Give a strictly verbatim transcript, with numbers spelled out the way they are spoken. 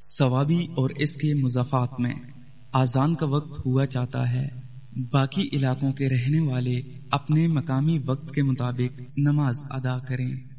सवाबी और इसके मुज़ाफ़ात में आज़ान का वक्त हुआ जाता है। बाकी इलाकों के रहने वाले अपने मकामी वक्त के मुताबिक नमाज अदा करें।